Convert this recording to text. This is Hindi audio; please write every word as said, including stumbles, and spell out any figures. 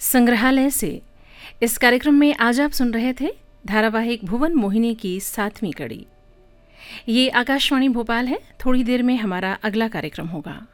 संग्रहालय से। इस कार्यक्रम में आज आप सुन रहे थे धारावाहिक भुवन मोहिनी की सातवीं कड़ी। ये आकाशवाणी भोपाल है। थोड़ी देर में हमारा अगला कार्यक्रम होगा।